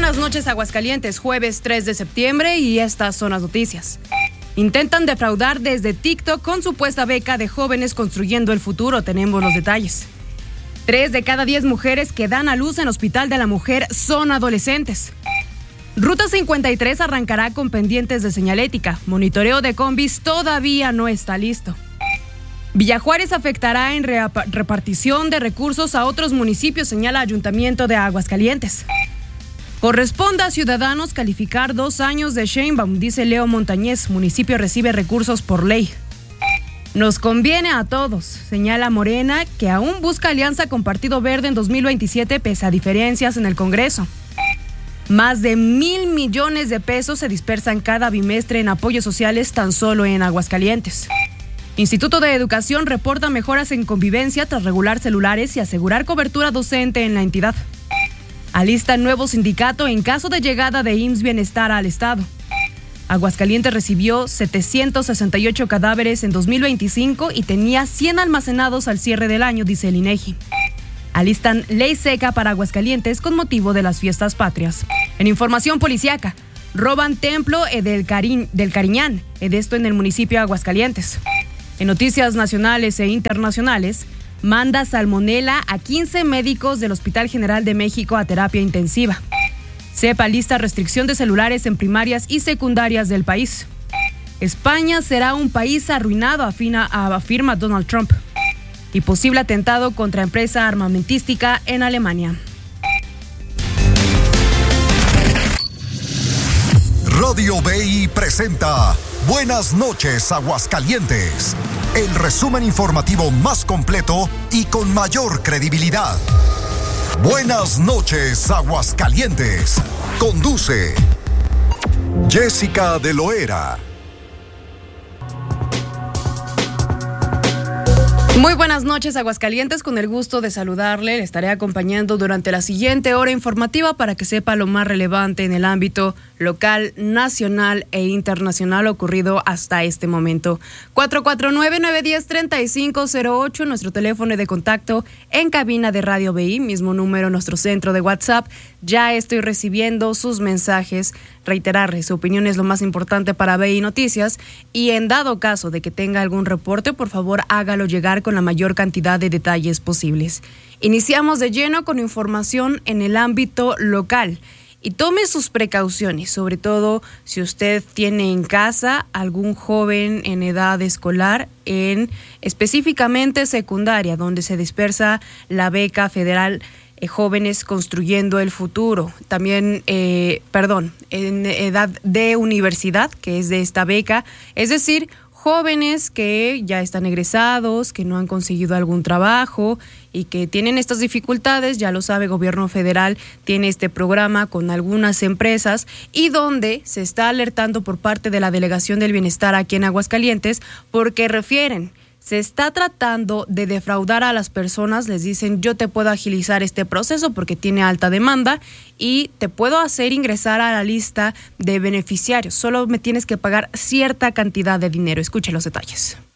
buenas noches, Aguascalientes, jueves 3 de septiembre y estas son las noticias. Intentan defraudar desde TikTok con supuesta beca de jóvenes construyendo el futuro. Tenemos los detalles. 3 de cada 10 mujeres que dan a luz en Hospital de la Mujer son adolescentes. Ruta 53 arrancará con pendientes de señalética. Monitoreo de combis todavía no está listo. Villa Juárez afectará en repartición de recursos a otros municipios, señala Ayuntamiento de Aguascalientes. Corresponde a ciudadanos calificar 2 años de Sheinbaum, dice Leo Montañez. Municipio recibe recursos por ley. Nos conviene a todos, señala Morena, que aún busca alianza con Partido Verde en 2027 pese a diferencias en el Congreso. Más de 1,000 millones de pesos se dispersan cada bimestre en apoyos sociales tan solo en Aguascalientes. Instituto de Educación reporta mejoras en convivencia tras regular celulares y asegurar cobertura docente en la entidad. Alistan nuevo sindicato en caso de llegada de IMSS Bienestar al Estado. Aguascalientes recibió 768 cadáveres en 2025 y tenía 100 almacenados al cierre del año, dice el INEGI. Alistan ley seca para Aguascalientes con motivo de las fiestas patrias. En información policiaca, roban templo del Cariñán, esto en el municipio de Aguascalientes. En noticias nacionales e internacionales, manda salmonela a 15 médicos del Hospital General de México a terapia intensiva. CEPA lista restricción de celulares en primarias y secundarias del país. España será un país arruinado, afirma Donald Trump. Y posible atentado contra empresa armamentística en Alemania. Radio BI presenta Buenas noches, Aguascalientes. El resumen informativo más completo y con mayor credibilidad. Buenas noches, Aguascalientes. Conduce Jessica de Loera. Muy buenas noches, Aguascalientes, con el gusto de saludarle. Le estaré acompañando durante la siguiente hora informativa para que sepa lo más relevante en el ámbito local, nacional e internacional ocurrido hasta este momento. 449-910-3508, nuestro teléfono de contacto en cabina de Radio BI, mismo número nuestro centro de WhatsApp. Ya estoy recibiendo sus mensajes. Reiterarle, su opinión es lo más importante para BI Noticias y en dado caso de que tenga algún reporte, por favor hágalo llegar con la mayor cantidad de detalles posibles. Iniciamos de lleno con información en el ámbito local y tome sus precauciones, sobre todo si usted tiene en casa algún joven en edad escolar, en específicamente secundaria, donde se dispersa la beca federal Jóvenes Construyendo el Futuro, también, en edad de universidad, que es de esta beca, es decir, jóvenes que ya están egresados, que no han conseguido algún trabajo y que tienen estas dificultades. Ya lo sabe, Gobierno Federal tiene este programa con algunas empresas y donde se está alertando por parte de la Delegación del Bienestar aquí en Aguascalientes porque refieren, se está tratando de defraudar a las personas, les dicen yo te puedo agilizar este proceso porque tiene alta demanda y te puedo hacer ingresar a la lista de beneficiarios, solo me tienes que pagar cierta cantidad de dinero. Escuche los detalles.